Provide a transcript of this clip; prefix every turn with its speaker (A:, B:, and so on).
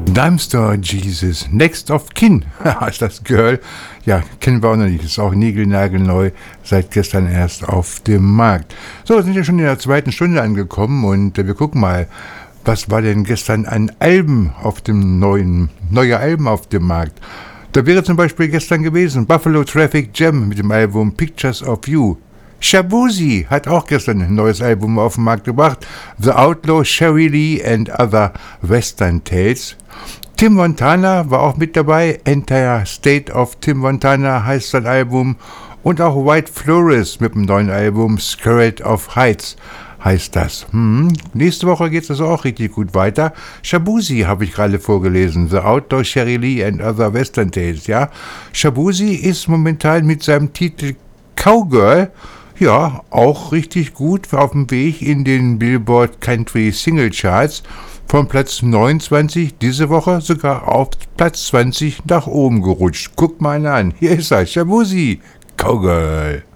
A: Dimestar Jesus, Next of Kin, ist das Girl. Ja, kennen wir auch noch nicht, ist auch niegelnagelneu, seit gestern erst auf dem Markt. So, wir sind ja schon in der zweiten Stunde angekommen und wir gucken mal, was war denn gestern an Alben auf dem neue Alben auf dem Markt. Da wäre zum Beispiel gestern gewesen Buffalo Traffic Jam mit dem Album Pictures of You. Shaboozey hat auch gestern ein neues Album auf den Markt gebracht. The Outlaw, Sherry Lee and Other Western Tales. Tim Montana war auch mit dabei. Entire State of Tim Montana heißt sein Album. Und auch White Flores mit dem neuen Album Spirit of Heights heißt das. Nächste Woche geht es also auch richtig gut weiter. Shaboozey habe ich gerade vorgelesen. The Outlaw, Sherry Lee and Other Western Tales. Ja? Shaboozey ist momentan mit seinem Titel Cowgirl ja, auch richtig gut auf dem Weg in den Billboard Country Single Charts. Von Platz 29 diese Woche sogar auf Platz 20 nach oben gerutscht. Guckt mal an. Hier ist er, Shaboozey, Cowgirl.